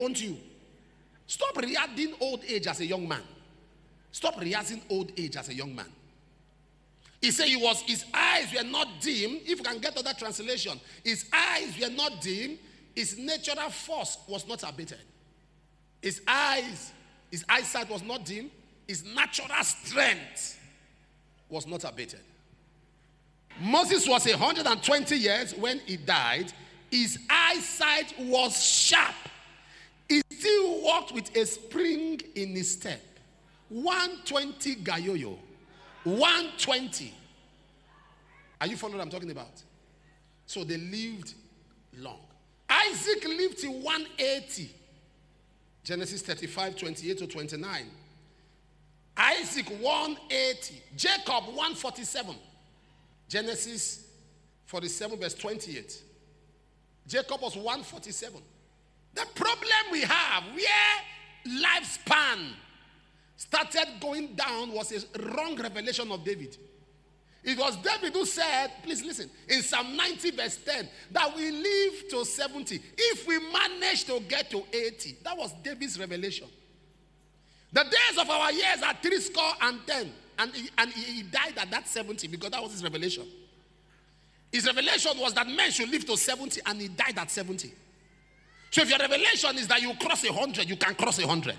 Won't you? Stop reacting old age as a young man. Stop reacting old age as a young man. He said his eyes were not dim. If you can get to that translation, his eyes were not dim. His natural force was not abated. His eyesight was not dim. His natural strength was not abated. Moses was 120 years when he died. His eyesight was sharp. He still walked with a spring in his step. 120 gayoyo. 120. Are you following what I'm talking about? So they lived long. Isaac lived till 180. Genesis 35, 28 to 29. Isaac 180. Jacob 147. Genesis 47 verse 28. Jacob was 147. The problem we have where lifespan started going down was a wrong revelation of David. It was David who said, please listen, in Psalm 90 verse 10, that we live to 70. If we manage to get to 80, that was David's revelation. The days of our years are 70. And he died at that 70 because that was his revelation. His revelation was that men should live to 70 and he died at 70. So if your revelation is that you cross 100, you can cross 100.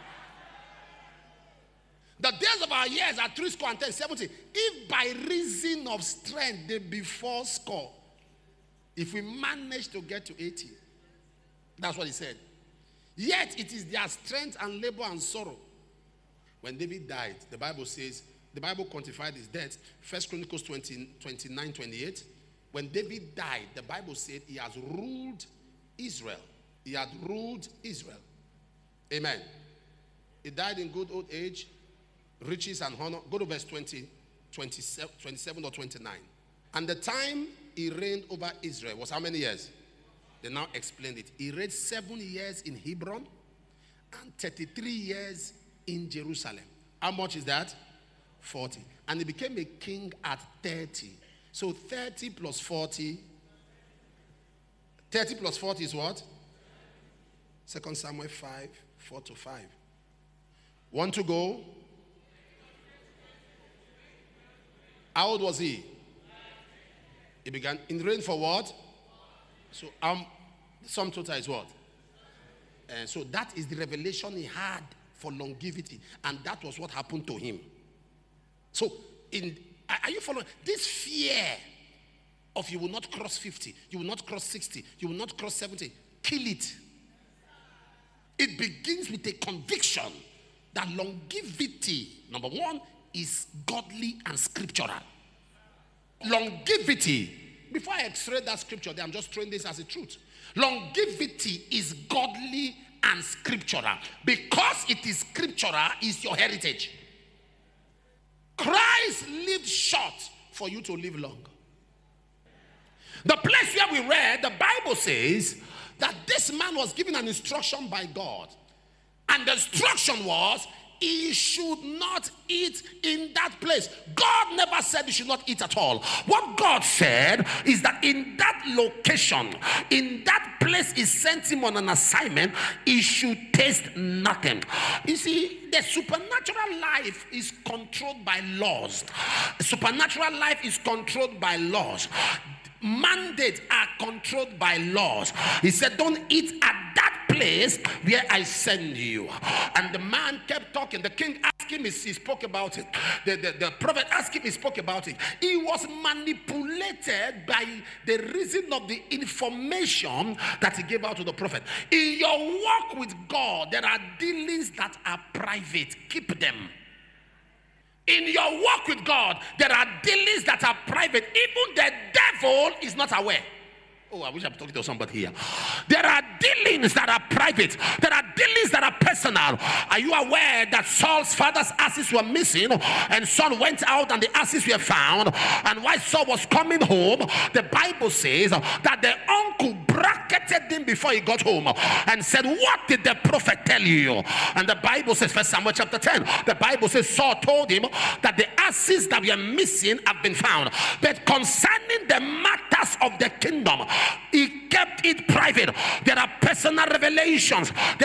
The days of our years are 70. If by reason of strength they be 80, if we manage to get to 80, that's what he said. Yet it is their strength and labor and sorrow. When David died, the Bible says, the Bible quantified his death. 1 Chronicles 29, 28. When David died, the Bible said he has ruled Israel. He had ruled Israel. Amen. He died in good old age, riches and honor. Go to verse 27 or 29. And the time he reigned over Israel was how many years? They now explained it. He reigned 7 years in Hebron and 33 years in Jerusalem. How much is that? 40. And he became a king at 30. So 30 plus 40. 30 plus 40 is what? 2 Samuel 5, 4 to 5. Want to go? How old was he? He began in reign for what? So sum total is what? So that is the revelation he had for longevity, and that was what happened to him. So are you following? This fear of you will not cross 50, you will not cross 60, you will not cross 70, kill it. It begins with a conviction that longevity, number one, is godly and scriptural. Longevity, before I x-ray that scripture there, I'm just throwing this as a truth. Longevity is godly and scriptural. Because it is scriptural, is your heritage. Christ lived short for you to live long. The place where we read, the Bible says that this man was given an instruction by God. And the instruction was, he should not eat in that place. God never said he should not eat at all. What God said is that in that location, in that place he sent him on an assignment, he should taste nothing. You see, the supernatural life is controlled by laws. Supernatural life is controlled by laws. Mandates are controlled by laws. He said, don't eat at that place where I send you. And the man kept talking. The king asked him, he spoke about it. The prophet asked him, he spoke about it. He was manipulated by the reason of the information that he gave out to the prophet. In your walk with God, there are dealings that are private. Keep them. In your walk with God, there are dealings that are private. Even the devil is not aware. Oh, I wish I'm talking to somebody here. There are dealings that are private. There are dealings that are personal. Are you aware that Saul's father's asses were missing, and Saul went out and the asses were found? And while Saul was coming home, the Bible says that the uncle bracketed him before he got home and said, what did the prophet tell you? And the Bible says, 1 Samuel chapter 10, the Bible says Saul told him that the asses that were missing have been found. But concerning the matters of the kingdom, he kept it private. There are personal revelations.